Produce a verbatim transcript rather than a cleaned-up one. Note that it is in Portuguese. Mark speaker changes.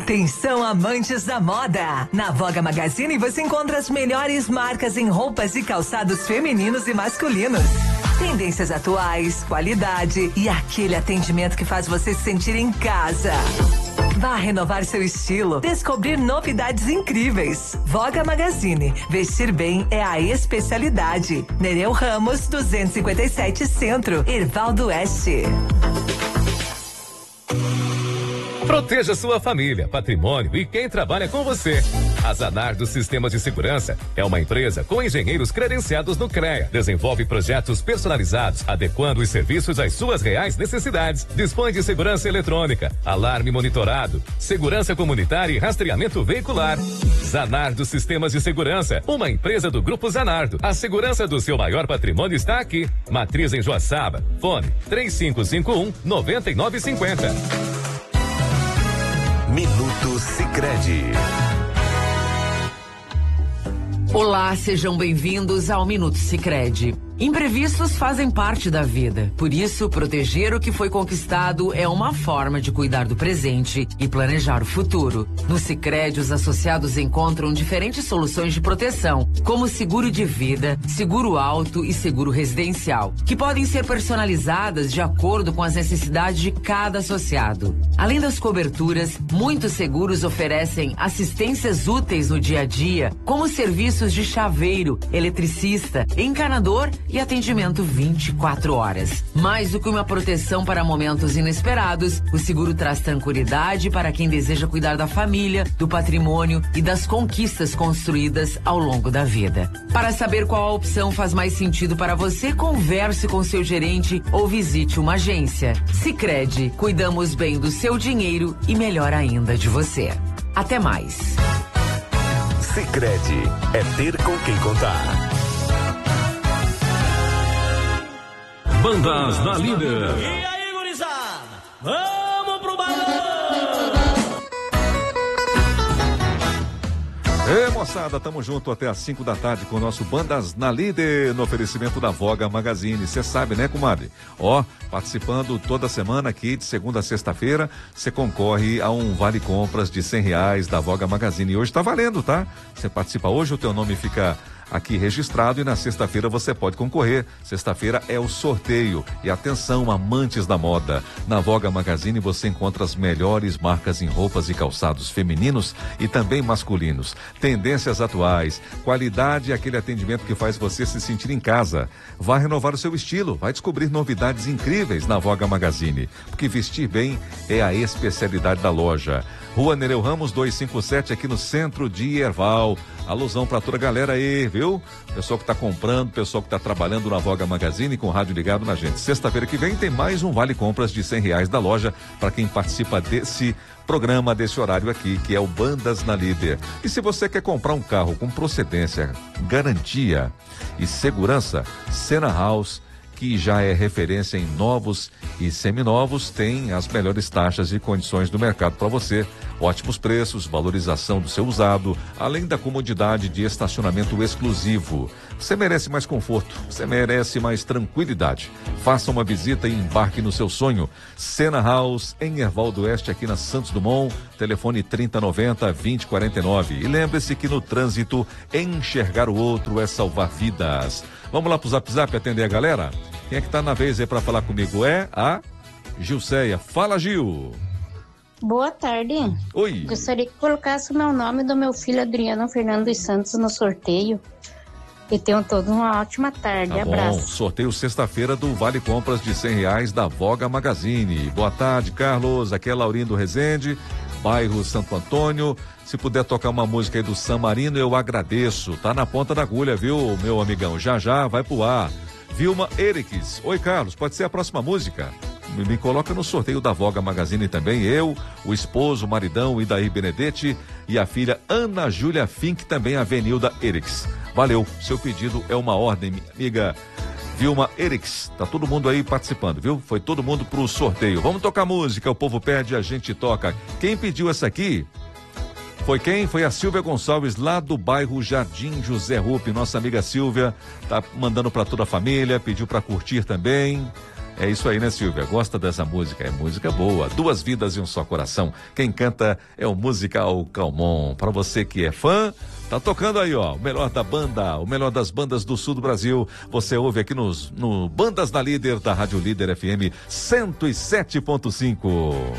Speaker 1: Atenção, amantes da moda! Na Voga Magazine você encontra as melhores marcas em roupas e calçados femininos e masculinos. Tendências atuais, qualidade e aquele atendimento que faz você se sentir em casa. Vá renovar seu estilo, descobrir novidades incríveis. Voga Magazine, vestir bem é a especialidade. Nereu Ramos, duzentos e cinquenta e sete Centro, Hervaldo Oeste.
Speaker 2: Proteja sua família, patrimônio e quem trabalha com você. A Zanardo Sistemas de Segurança é uma empresa com engenheiros credenciados no CREA. Desenvolve projetos personalizados, adequando os serviços às suas reais necessidades. Dispõe de segurança eletrônica, alarme monitorado, segurança comunitária e rastreamento veicular. Zanardo Sistemas de Segurança, uma empresa do Grupo Zanardo. A segurança do seu maior patrimônio está aqui. Matriz em Joaçaba. Fone três cinco cinco um, nove nove cinco zero.
Speaker 3: Minuto Sicredi.
Speaker 4: Olá, sejam bem-vindos ao Minuto Sicredi. Imprevistos fazem parte da vida. Por isso, proteger o que foi conquistado é uma forma de cuidar do presente e planejar o futuro. No Sicredi, os associados encontram diferentes soluções de proteção, como seguro de vida, seguro auto e seguro residencial, que podem ser personalizadas de acordo com as necessidades de cada associado. Além das coberturas, muitos seguros oferecem assistências úteis no dia a dia, como serviços de chaveiro, eletricista, encanador e atendimento vinte e quatro horas. Mais do que uma proteção para momentos inesperados, o seguro traz tranquilidade para quem deseja cuidar da família, do patrimônio e das conquistas construídas ao longo da vida. Para saber qual a opção faz mais sentido para você, converse com seu gerente ou visite uma agência. Sicredi, cuidamos bem do seu dinheiro e melhor ainda de você. Até mais.
Speaker 3: Sicredi é ter com quem contar.
Speaker 5: Bandas da Líder.
Speaker 6: E aí, gurizada? Vamos pro balão!
Speaker 7: Ei, moçada, tamo junto até às cinco da tarde com o nosso Bandas na Líder, no oferecimento da Voga Magazine. Você sabe, né, comadre? Ó, participando toda semana aqui, de segunda a sexta-feira, você concorre a um vale compras de cem reais da Voga Magazine. E hoje tá valendo, tá? Você participa hoje, o teu nome fica aqui registrado e na sexta-feira você pode concorrer. Sexta-feira é o sorteio. E atenção, amantes da moda, na Voga Magazine você encontra as melhores marcas em roupas e calçados femininos e também masculinos. Tendências atuais, qualidade e aquele atendimento que faz você se sentir em casa. Vai renovar o seu estilo, vai descobrir novidades incríveis na Voga Magazine, porque vestir bem é a especialidade da loja. Rua Nereu Ramos duzentos e cinquenta e sete, aqui no centro de Herval. Alusão pra toda a galera aí, viu? Pessoal que tá comprando, pessoal que tá trabalhando na Voga Magazine com o rádio ligado na gente. Sexta-feira que vem tem mais um vale compras de cem reais da loja para quem participa desse programa, desse horário aqui, que é o Bandas na Líder. E se você quer comprar um carro com procedência, garantia e segurança, Sena House, que já é referência em novos e seminovos, tem as melhores taxas e condições do mercado para você. Ótimos preços, valorização do seu usado, além da comodidade de estacionamento exclusivo. Você merece mais conforto, você merece mais tranquilidade. Faça uma visita e embarque no seu sonho. Sena House, em Hervaldo Oeste, aqui na Santos Dumont, telefone trinta noventa, vinte quarenta e nove. E lembre-se que no trânsito, enxergar o outro é salvar vidas. Vamos lá pro Zap Zap atender a galera? Quem é que tá na vez aí pra falar comigo? É a Gilceia. Fala, Gil.
Speaker 8: Boa tarde.
Speaker 7: Oi.
Speaker 8: Gostaria que colocasse o meu nome do meu filho Adriano Fernando dos Santos no sorteio. E tenham todos uma ótima tarde.
Speaker 7: Tá
Speaker 8: Abraço.
Speaker 7: bom. Sorteio sexta-feira do Vale Compras de cem reais da Voga Magazine. Boa tarde, Carlos. Aqui é Laurindo Rezende, bairro Santo Antônio. Se puder tocar uma música aí do San Marino, eu agradeço. Tá na ponta da agulha, viu, meu amigão? Já já vai pro ar. Vilma Eriques. Oi, Carlos, pode ser a próxima música? Me, me coloca no sorteio da Voga Magazine também. Eu, o esposo, o maridão Idaí Benedetti e a filha Ana Júlia Fink, também a Venilda Eriques. Valeu, seu pedido é uma ordem, minha amiga Vilma Eriques. Tá todo mundo aí participando, viu? Foi todo mundo pro sorteio. Vamos tocar música, o povo pede, a gente toca. Quem pediu essa aqui? Foi quem? Foi a Silvia Gonçalves, lá do bairro Jardim José Rupi. Nossa amiga Silvia tá mandando para toda a família, pediu para curtir também. É isso aí, né, Silvia? Gosta dessa música? É música boa. Duas vidas e um só coração. Quem canta é o Musical Calmon. Para você que é fã, tá tocando aí, ó, o melhor da banda, o melhor das bandas do sul do Brasil. Você ouve aqui nos, no Bandas na Líder, da Rádio Líder F M cento e sete ponto cinco.